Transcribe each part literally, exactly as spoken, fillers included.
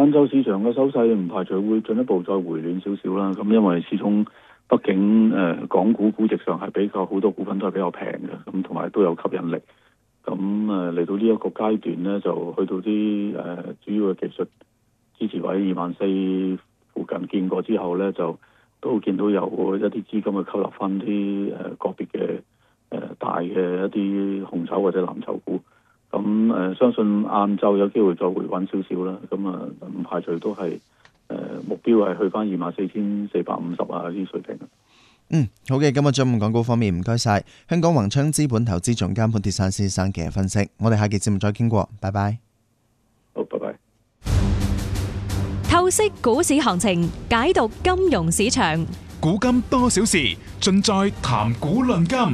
晏晝市場嘅收勢唔排除會進一步再回暖少少啦。咁因為始終畢竟誒、呃、港股估值上係比較好多股份都係比較平嘅，咁同埋都有吸引力。咁誒嚟到呢一個階段咧，就去到啲誒、呃、主要嘅技術支持位二萬四附近見過之後咧，就都見到有一啲資金去吸納翻啲誒個別嘅誒、呃、大嘅一啲紅籌或者藍籌股。咁誒、呃、相信晏晝有機會再回穩少少啦。咁啊唔排除都係誒、呃、目標係去翻二萬四千四百五十啊呢啲水平。 嗯，好嘅，今日中午港股方面唔該晒香港宏昌資本投資總監潘鐵珊先生嘅分析，我哋下期節目再傾過，拜拜。 好，拜拜。 透析股市行情，解讀金融市場， 古今多少事，盡在談股論金。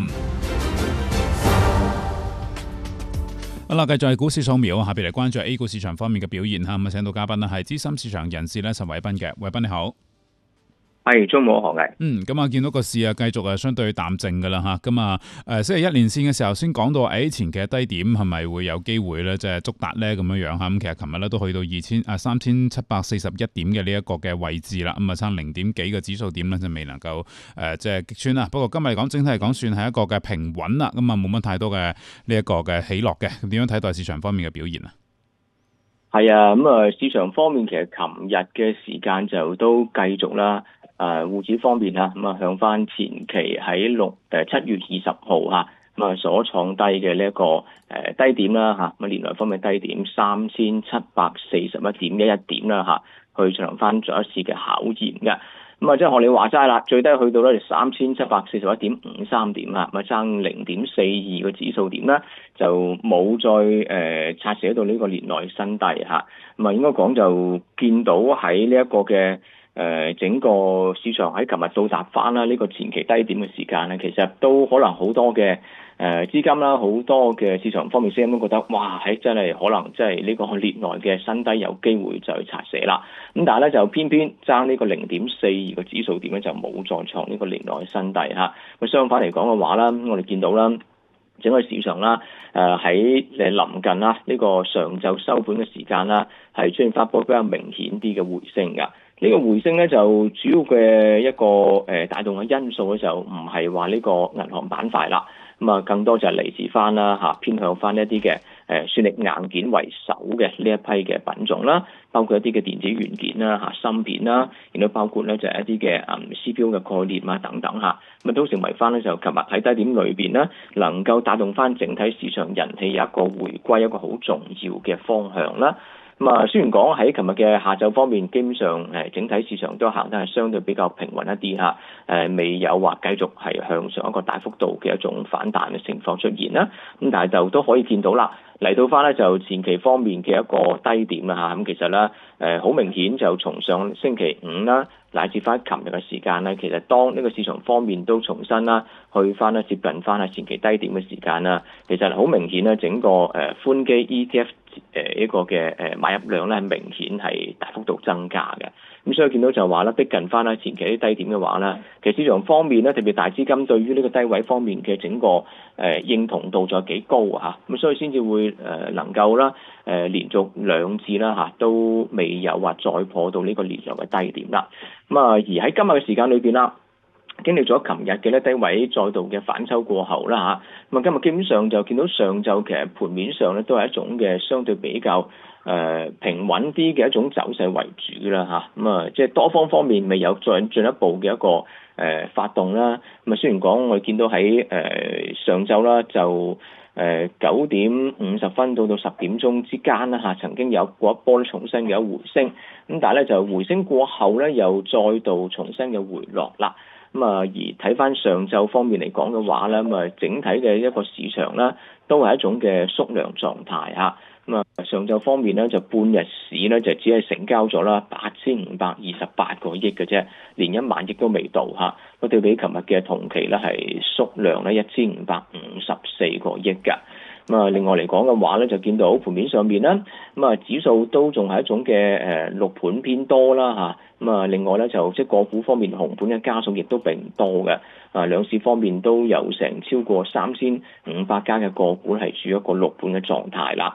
好啦，繼續係股市掃描，下邊嚟關注 A 股市場方面嘅表現吓，咁啊，請到嘉賓咧係資深市場人士咧陳偉彬嘅，偉彬你好。 係中午何毅。 嗯，咁啊，見到個市啊，繼續啊，相對淡靜噶啦吓。咁啊，誒，星期一連線嘅時候先講到，誒，前期嘅低點係咪會有機會咧，即係觸達咧咁樣樣吓。咁其實琴日咧都去到二千啊三千七百四十一點嘅呢一個嘅位置啦。咁啊，差零點幾嘅指數點咧就未能夠誒即係擊穿啦。不過今日嚟講，整體嚟講算係一個嘅平穩啦。咁啊，冇乜太多嘅呢一個嘅起落嘅。咁點樣睇待市場方面嘅表現啊？ 係啊，咁啊，市場方面其實琴日嘅時間就都繼續啦。誒滬指方面嚇，咁啊向翻前期喺六誒七月二十號嚇，咁啊所創低嘅呢一個誒低點啦嚇，咁啊年內方面低點三千七百四十一點一一點啦嚇，去進行翻再一次嘅考驗嘅。咁啊即係學你話齋啦，最低去到咧就三千七百四十一點五三點啦，咁啊爭零點四二個指數點啦，就冇再誒刷寫到呢個年內新低嚇。咁啊應該講就見到喺呢一個嘅。誒、呃、整個市場喺琴日到達翻啦，呢個前期低點嘅時間咧，其實都可能好多嘅誒、呃、資金啦，好多嘅市場方面聲音都覺得，哇！喺真係可能即係呢個年內嘅新低有機會就去拆寫啦。咁但係咧就偏偏爭呢個零點四二個指數點咧就冇再創呢個年內新低嚇。咁相反嚟講嘅話啦，我哋見到啦，整個市場啦，誒喺誒臨近啦呢個上晝收盤嘅時間啦，係出現翻波比較明顯啲嘅回升㗎。呢個回升咧就主要嘅一個誒帶動嘅因素咧就唔係話呢個銀行板塊啦，咁啊更多就係嚟自翻啦嚇偏向翻一啲嘅誒算力硬件為首嘅呢一批嘅品種啦，包括一啲嘅電子元件啦嚇芯片啦，亦都包括咧就係一啲嘅嗯 C P U 嘅概念啊等等嚇，咁啊都成為翻咧就琴日喺低點裏邊咧能夠帶動翻整體市場人氣有一個回歸一個好重要嘅方向啦。咁啊，雖然講喺琴日嘅下晝方面，基本上誒整體市場都行得係相對比較平穩一啲嚇，誒未有話繼續係向上一個大幅度嘅一種反彈嘅情況出現啦。咁但係就都可以見到啦，嚟到翻咧就前期方面嘅一個低點啦嚇。咁其實咧誒好明顯就從上星期五啦，乃至翻琴日嘅時間咧，其實當呢個市場方面都重新啦去翻咧接近翻喺前期低點嘅時間啦，其實好明顯咧整個誒寬基 E T F 誒一個嘅誒買入量咧，明顯係大幅度增加嘅。咁所以見到就話咧，逼近翻啦前期啲低點嘅話咧，其實市場方面咧，特別大資金對於呢個低位方面嘅整個誒認同度仲有幾高啊嚇。咁所以先至會誒能夠啦誒連續兩次啦嚇都未有話再破到呢個年內嘅低點啦。咁啊而喺今日嘅時間裏邊啦，經歷咗琴日嘅咧低位再度嘅反抽過後啦嚇，咁啊今日基本上就見到上晝其實盤面上咧都係一種嘅相對比較誒、呃、平穩啲嘅一種走勢為主啦嚇，咁啊即係多方方面未有再進一步嘅一個誒、呃、發動啦。咁啊雖然講我哋見到喺誒、呃、上晝啦就誒九點五十分到到十點鐘之間啦嚇，曾經有過一波重新嘅回升，咁但係咧就回升過後咧又再度重新嘅回落啦。咁啊，而睇翻上晝方面嚟講嘅話咧，咁啊整體嘅一個市場咧，都係一種嘅縮量狀態嚇。咁啊，上晝方面咧就半日市咧就只係成交咗啦八千五百二十八個億嘅啫，連一萬億都未到嚇。我對比琴日嘅同期咧係縮量咧一千五百五十四個億㗎。咁啊，另外嚟講嘅話咧，就見到盤面上面啦，咁啊指數都仲係一種嘅誒綠盤偏多啦嚇。咁啊，另外咧就即係個股方面紅盤嘅家數亦都並唔多嘅。啊，兩市方面都有成超過三千五百家嘅個股係處於一個綠盤嘅狀態啦。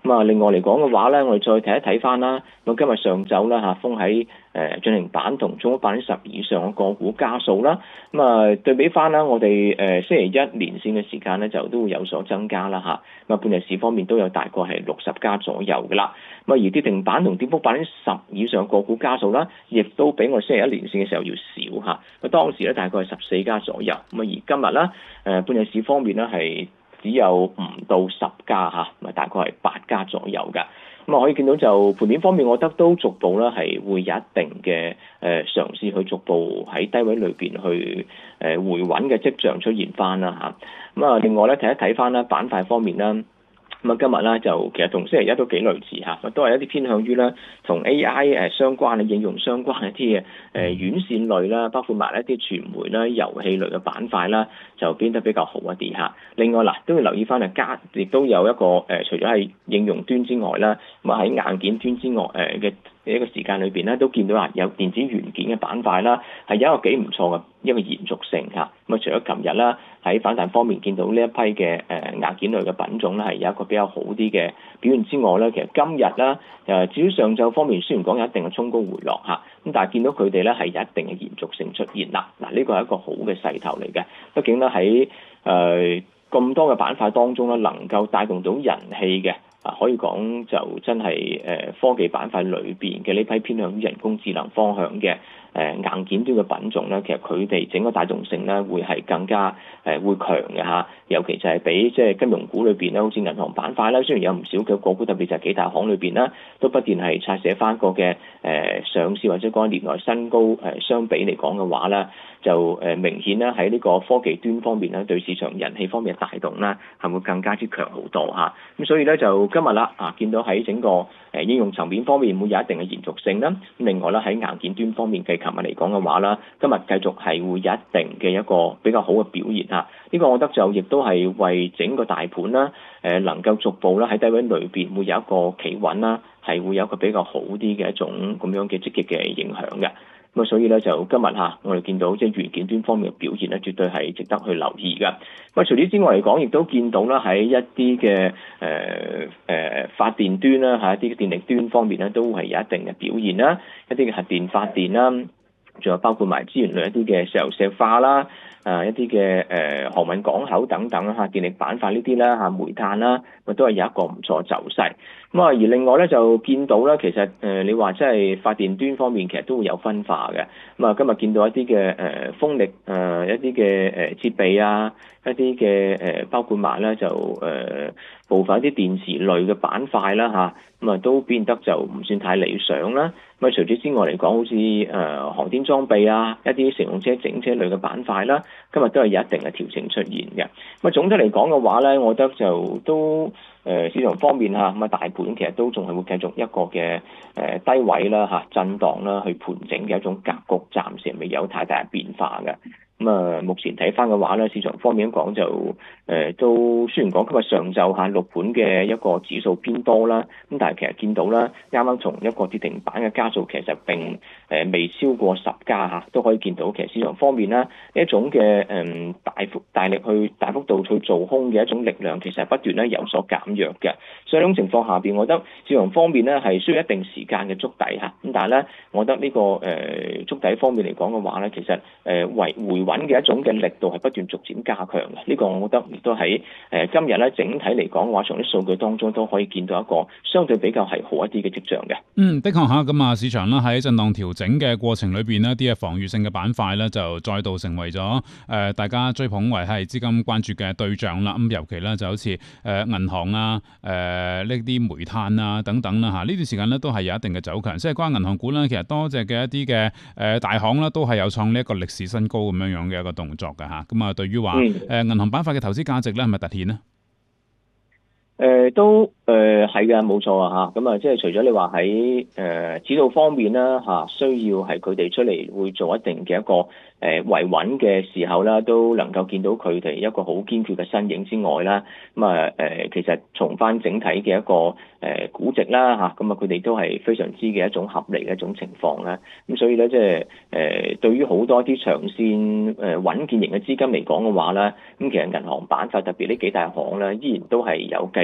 咁啊，另外嚟講嘅話咧，我哋再睇一睇翻啦。咁今日上晝啦嚇，封喺誒進行板同中百分之十以上嘅個股家數啦。咁啊，對比翻啦，我哋誒星期一連線嘅時間咧，就都會有所增加啦嚇。咁啊，半日市方面都有大概係六十家左右嘅啦。咁啊，而跌停板同跌幅百分之十以上個股家數啦，亦都比我星期一連線嘅時候要少嚇。咁當時咧大概係十四家左右。咁啊，而今日啦，誒半日市方面咧係只有唔到十家嚇，咁啊大概係八家左右㗎。咁啊可以見到就盤面方面，我覺得都逐步咧係會有一定嘅誒嘗試去逐步喺低位裏邊去誒回穩嘅跡象出現翻啦嚇。咁啊另外咧睇一睇翻啦板塊方面啦。咁啊，今日咧就其實同星期一都幾類似嚇，都係一啲偏向於咧同 A I 誒相關嘅應用相關一啲嘅誒軟線類啦，包括埋一啲傳媒啦、遊戲類嘅板塊啦，就變得比較好一啲嚇。另外嗱，都要留意翻啊，加亦都有一個誒、呃，除咗係應用端之外啦，咁啊喺硬件端之外誒嘅一個時間裏邊咧，都見到啊有電子元件嘅板塊啦，係有一個幾唔錯嘅一個延續性嚇。咁啊，除咗琴日啦喺反彈方面見到呢一批嘅誒硬件類嘅品種咧，係有一個比較好啲嘅表現之外咧，其實今日咧誒至於上晝方面，雖然講有一定嘅衝高回落嚇，咁但係見到佢哋咧係有一定嘅延續性出現啦。嗱，呢個係一個好嘅勢頭嚟嘅，畢竟咧喺誒咁多嘅板塊當中咧，能夠帶動到人氣嘅。啊，可以講就真係誒科技板塊裏邊嘅呢批偏向於人工智能方向嘅誒硬件端嘅品種咧，其實佢哋整個帶動性咧會係更加誒會強嘅嚇，尤其就係比即係金融股裏邊咧，好似銀行板塊啦，雖然有唔少嘅個股，特別就係幾大行裏邊啦，都不斷係拆寫翻個嘅誒上市或者講年內新高誒相比嚟講嘅話咧，就誒明顯咧喺呢個科技端方面咧，對市場人氣方面嘅帶動咧係會更加之強好多嚇。咁所以咧就今日啦啊，見到喺整個誒應用層面方面會有一定嘅延續性啦。咁另外咧喺硬件端方面嘅琴日嚟講嘅話啦，今日繼續係會有一定嘅一個比較好嘅表現嚇。呢個我覺得就亦都係為整個大盤啦誒能夠逐步啦喺低位裏邊會有一個企穩啦，係會有一個比較好啲嘅一種咁樣嘅積極嘅影響嘅。咁啊，所以咧就今日嚇，我哋見到即係元件端方面嘅表現咧，絕對係值得去留意嘅。咁啊，除此之外嚟講，亦都見到啦喺一啲嘅誒誒發電端啦嚇，一啲電力端方面咧，都係有一定嘅表現啦。一啲嘅核電發電啦，仲有包括埋資源類一啲嘅石油石化啦。啊，一啲嘅誒航運港口等等嚇，電力板塊呢啲啦嚇，煤炭啦，咁都係有一個唔錯走勢。咁啊，而另外咧就見到咧，其實誒、呃、你話即係發電端方面，其實都會有分化嘅。咁啊，今日見到一啲嘅誒風力誒、呃、一啲嘅誒設備啊，一啲嘅誒包括埋咧就誒、呃、部分一啲電池類嘅板塊啦嚇，咁啊都變得就唔算太理想啦。咁啊，除此之外嚟講，好似誒航天裝備啊，一啲乘用車整車類嘅板塊啦。今日都係有一定嘅調整出現嘅。咁啊，總體嚟講嘅話咧，我覺得就都誒、呃、市場方面嚇，咁啊大盤其實都仲係會繼續一個嘅誒、呃、低位啦嚇，震盪啦去盤整嘅一種格局，暫時未有太大嘅變化嘅。咁啊，目前睇翻嘅話咧，市場方面講就誒、呃、都雖然講今日上晝嚇六盤嘅一個指數偏多啦，咁但係其實見到啦，啱啱從一個跌停板嘅家數其實並誒未超過十家嚇，都可以見到其實市場方面啦呢一種嘅誒大幅大力去大幅度去做空嘅一種力量，其實係不斷咧有所減弱嘅。所以呢種情況下邊，我覺得市場方面咧係需要一定時間嘅築底嚇。咁但係咧，我覺得呢、這個誒築底方面嚟講嘅話咧，其實誒為回穩嘅一種嘅力度係不斷逐漸加強嘅，呢、這個我覺得亦都喺誒今日咧整體嚟講嘅話，從啲數據當中都可以見到一個相對比較係好一啲嘅跡象嘅。 嗯，的確嚇，咁啊市場啦喺震盪調整嘅過程裏邊呢，啲嘅防禦性嘅板塊咧就再度成為咗誒、呃、大家追捧為係資金關注嘅對象啦。咁尤其咧就好似誒銀行啊、誒呢啲煤炭啊等等啦嚇，呢段時間咧都係有一定嘅走強，即係關於銀行股咧，其實多隻嘅一啲嘅誒大行啦，都係有創呢一個歷史新高咁樣樣嘅一個動作嘅嚇。咁啊，對於話誒銀行板塊嘅投資價值咧，係咪突顯呢？ 誒、呃、都誒係嘅，冇錯啊嚇。咁啊，即係除咗你話喺誒指導方面啦嚇、啊，需要係佢哋出嚟會做一定嘅一個誒、呃、維穩嘅時候啦，都能夠見到佢哋一個好堅決嘅身影之外啦。咁啊誒，其實從翻整體嘅一個誒、呃、估值啦嚇，咁啊佢哋都係非常之嘅一種合理嘅一種情況啦。咁所以咧，即係誒對於好多啲長線誒穩健型嘅資金嚟講嘅話咧，咁其實銀行板塊特別呢幾大行咧，依然都係有繼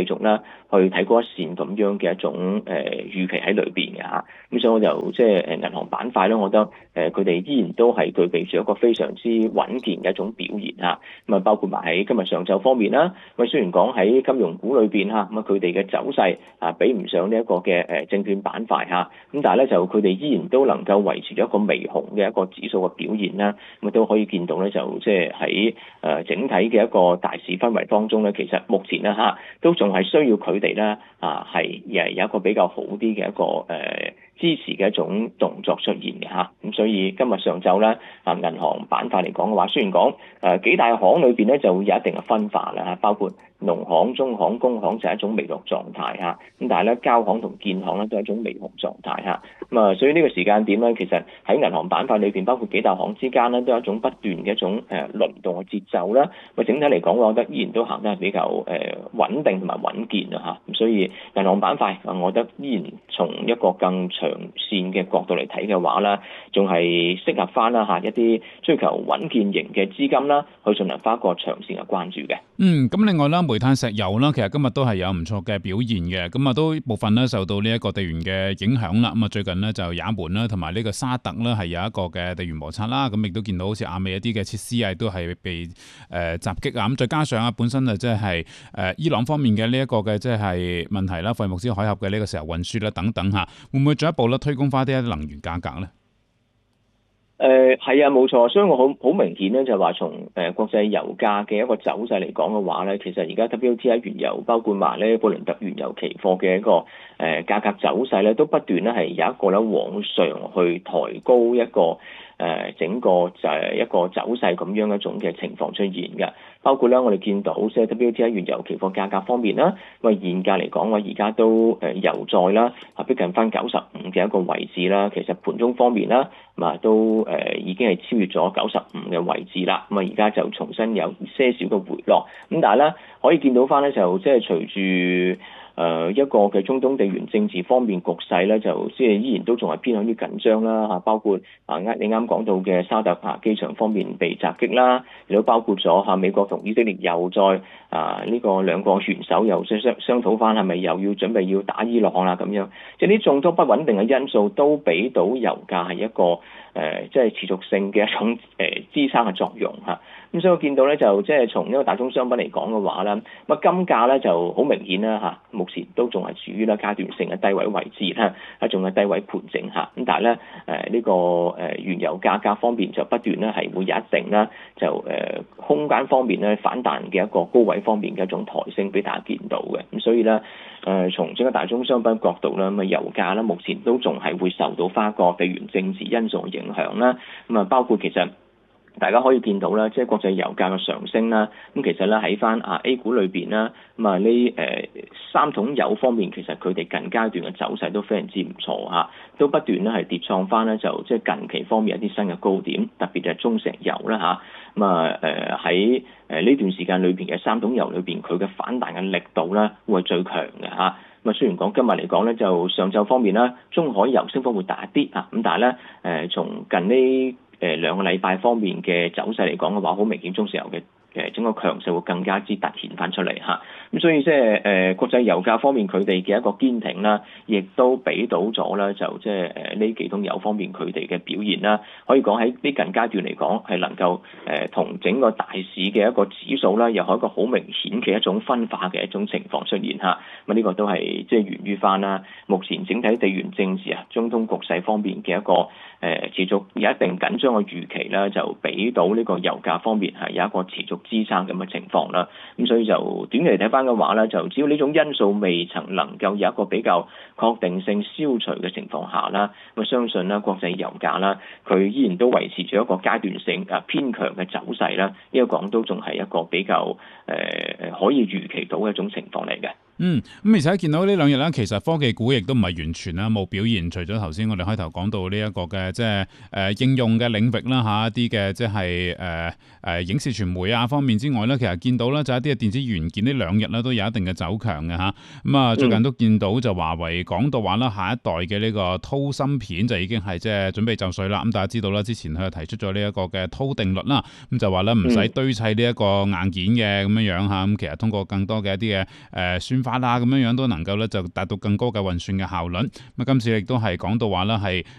繼續咧去睇嗰一線咁樣嘅一種誒預期喺裏邊嘅嚇。咁所以我就即係誒銀行板塊咧，我覺得誒佢哋依然都係具備住一個非常之穩健嘅一種表現嚇。咁啊，包括埋喺今日上晝方面啦，咁雖然講喺金融股裏邊嚇，咁啊佢哋嘅走勢啊比唔上呢一個嘅誒證券板塊嚇，咁但係咧就佢哋依然都能夠維持咗一個微紅嘅一個指數嘅表現啦。咁啊都可以見到咧，就即係喺誒整體嘅一個大市氛圍當中咧，其實目前咧嚇都仲係需要佢哋咧啊係誒有一個比較好啲嘅一個誒、呃、支持嘅一種動作出現嘅嚇。咁所以今日上晝咧啊銀行板塊嚟講嘅話，雖然講誒、呃、幾大行裏邊咧就會有一定嘅分化啦嚇，包括農行、中行、工行就係一種微弱狀態嚇，咁但係咧交行同建行咧都係一種微紅狀態嚇。咁啊，所以呢個時間點咧，其實喺銀行板塊裏邊，包括幾大行之間咧，都有一種不斷嘅一種誒輪動嘅節奏啦。咁整體嚟講，我覺得依然都行得係比較誒穩定同埋穩健啊嚇。咁所以銀行板塊，我覺得依然從一個更長線嘅角度嚟睇嘅話咧，仲係適合翻啦嚇一啲追求穩健型嘅資金啦，去進行翻一個長線嘅關注嘅。 嗯，咁另外啦，煤炭石油啦，其實今日都係有唔錯嘅表現嘅，咁啊都部分咧受到呢一個地緣嘅影響啦。咁啊最近呢，就也門啦同埋呢個沙特啦係有一個嘅地緣摩擦啦，咁亦都見到好似亞美一啲嘅設施啊都係被誒襲擊啊。咁再加上啊本身啊即係誒伊朗方面嘅呢一個嘅即係問題啦，霍爾木茲海峽嘅呢個石油運輸啦等等嚇，會唔會進一步咧推高翻啲能源價格咧？ 誒係啊，冇錯，所以我好好明顯咧，就話從誒國際油價嘅一個走勢嚟講嘅話咧，其實而家 W T I 原油包括埋咧布倫特原油期貨嘅一個誒價格走勢咧，都不斷咧係有一個咧往上去抬高一個誒整個就係一個走勢咁樣一種嘅情況出現嘅。包括咧我哋見到即係 W T I 原油期貨價格方面啦，咁啊現價嚟講話而家都誒油在啦，啊逼近翻九十五嘅一個位置啦。其實盤中方面啦，咁啊都誒已經係超越咗九十五嘅位置啦。咁啊而家就重新有些少嘅回落。咁但係咧可以見到翻咧就即係隨住誒一個嘅中東地緣政治方面局勢咧，就即係依然都仲係偏向於緊張啦嚇，包括啊啱你啱講到嘅沙特啊機場方面被襲擊啦，亦都包括咗嚇美國同以色列又再啊呢個兩個元首又商商討翻係咪又要準備要打伊朗啦咁樣，即係呢眾多不穩定嘅因素都俾到油價係一個誒即係持續性嘅一種誒、呃、支撐嘅作用嚇。咁所以我見到咧就即係從呢個大宗商品嚟講嘅話咧，咁啊金價咧就好明顯啦嚇，目前都仲係處於咧階段性嘅低位位置啦，啊仲係低位盤整嚇。咁但係咧誒呢個誒原油價格方面就不斷咧係會有一定啦，就誒空間方面咧反彈嘅一個高位方面嘅一種抬升俾大家見到嘅。咁所以咧誒從整個大宗商品角度咧，咁啊油價咧目前都仲係會受到花個地緣政治因素嘅影響啦。咁啊包括其實大家可以見到啦，即係國際油價嘅上升啦。咁其實咧喺翻啊 A 股裏邊啦，咁啊呢誒三桶油方面，其實佢哋近階段嘅走勢都非常之唔錯嚇，都不斷咧係疊創翻咧，就即係近期方面一啲新嘅高點，特別係中石油啦嚇。咁啊誒喺誒呢段時間裏邊嘅三桶油裏邊，佢嘅反彈嘅力度咧會係最強嘅嚇。咁啊雖然講今日嚟講咧，就上晝方面啦，中海油升幅會大啲啊，咁但係咧誒從近呢誒兩個禮拜方面嘅走勢嚟講嘅話，好明顯中石油嘅誒整個強勢會更加之突顯翻出嚟嚇。咁所以即係誒國際油價方面佢哋嘅一個堅挺啦，亦都俾到咗啦，就即係誒呢幾桶油方面佢哋嘅表現啦，可以講喺呢近階段嚟講係能夠誒同整個大市嘅一個指數啦，又係一個好明顯嘅一種分化嘅一種情況出現嚇。咁呢個都係即係源於翻啦，目前整體地緣政治啊、中東局勢方面嘅一個誒持續有一定緊張嘅預期啦，就俾到呢個油價方面係有一個持續支撐咁嘅情況啦。咁所以就短期嚟睇翻嘅話咧，就只要呢種因素未曾能夠有一個比較確定性消除嘅情況下啦，咁相信啦國際油價啦，佢依然都維持住一個階段性啊偏強嘅走勢啦。呢個講都仲係一個比較誒、呃、可以預期到嘅一種情況嚟嘅。 嗯，咁而且見到呢兩日咧，其實科技股亦都唔係完全啦冇表現，除咗頭先我哋開頭講到呢一個嘅即係誒應用嘅領域啦嚇，一啲嘅即係誒誒影視傳媒啊方面之外咧，其實見到咧就一啲嘅電子元件呢兩日咧都有一定嘅走強嘅嚇。咁啊最近都見到就華為講到話啦，下一代嘅呢個滔芯片就已經係即係準備就緒啦。咁大家知道啦，之前佢提出咗呢一個嘅滔定律啦，咁就話咧唔使堆砌呢一個硬件嘅咁樣樣嚇，咁其實通過更多嘅一啲嘅誒算法法啊咁樣樣都能夠咧就達到更高嘅運算嘅效率。咁今次亦都係講到話啦，係